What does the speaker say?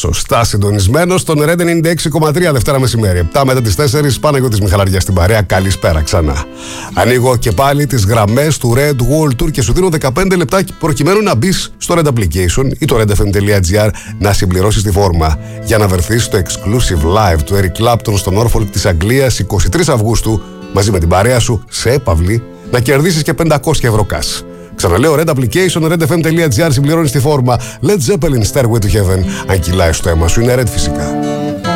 Σωστά συντονισμένο στον Red 96,3 Δευτέρα μεσημέρι. 7 μετά τις 4, Παναγιώτης Μιχαλαριάς στην παρέα. Καλησπέρα ξανά. Ανοίγω και πάλι τις γραμμές του Red World Tour και σου δίνω 15 λεπτά προκειμένου να μπεις στο Red Application ή το redfm.gr να συμπληρώσεις τη φόρμα για να βρεθείς στο exclusive live του Eric Clapton στο Norfolk της Αγγλίας 23 Αυγούστου μαζί με την παρέα σου σε έπαυλη να κερδίσεις και 500 ευρώ cash. Ξαναλέω, Red Application, redfm.gr, συμπληρώνεις τη φόρμα. Led Zeppelin, Stairway to Heaven. Αν κυλάει στο αίμα σου, είναι Red φυσικά.